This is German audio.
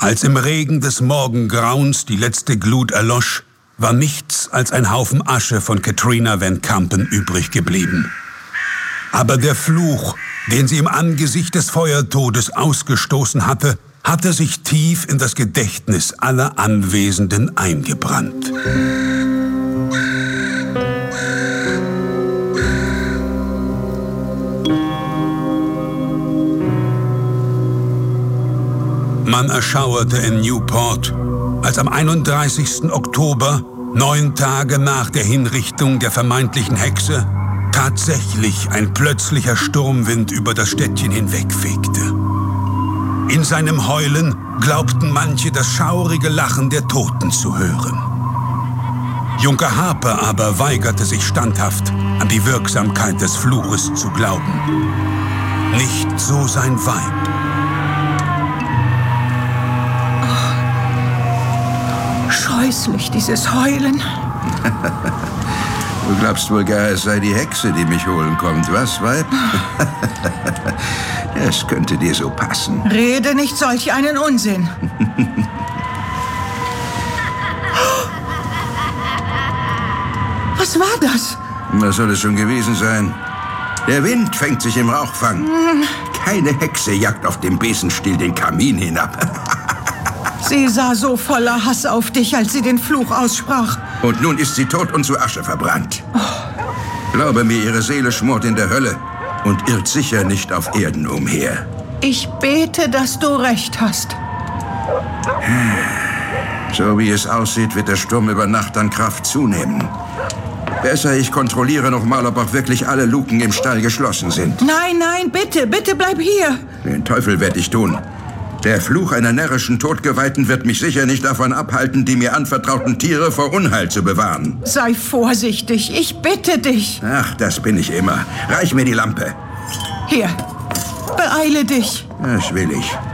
Als im Regen des Morgengrauens die letzte Glut erlosch, war nichts als ein Haufen Asche von Katrina Van Kampen übrig geblieben. Aber der Fluch, den sie im Angesicht des Feuertodes ausgestoßen hatte, hatte sich tief in das Gedächtnis aller Anwesenden eingebrannt. Man erschauerte in Newport, als am 31. Oktober, 9 Tage nach der Hinrichtung der vermeintlichen Hexe, tatsächlich ein plötzlicher Sturmwind über das Städtchen hinwegfegte. In seinem Heulen glaubten manche das schaurige Lachen der Toten zu hören. Junker Harper aber weigerte sich standhaft, an die Wirksamkeit des Fluches zu glauben. Nicht so sein Weib. Scheußlich, dieses Heulen. Du glaubst wohl gar, es sei die Hexe, die mich holen kommt, was, Weib? Es könnte dir so passen. Rede nicht solch einen Unsinn. Was war das? Was soll es schon gewesen sein? Der Wind fängt sich im Rauchfang. Keine Hexe jagt auf dem Besenstiel den Kamin hinab. Sie sah so voller Hass auf dich, als sie den Fluch aussprach. Und nun ist sie tot und zu Asche verbrannt. Glaube mir, ihre Seele schmort in der Hölle und irrt sicher nicht auf Erden umher. Ich bete, dass du recht hast. So wie es aussieht, wird der Sturm über Nacht an Kraft zunehmen. Besser, ich kontrolliere noch mal, ob auch wirklich alle Luken im Stall geschlossen sind. Nein, nein, bitte, bitte bleib hier. Den Teufel werde ich tun. Der Fluch einer närrischen Todgeweihten wird mich sicher nicht davon abhalten, die mir anvertrauten Tiere vor Unheil zu bewahren. Sei vorsichtig, ich bitte dich. Ach, das bin ich immer. Reich mir die Lampe. Hier, beeile dich. Das will ich.